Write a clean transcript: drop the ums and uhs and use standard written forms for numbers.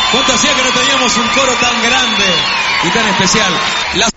¿Cuánto hacía que no teníamos un coro tan grande y tan especial? La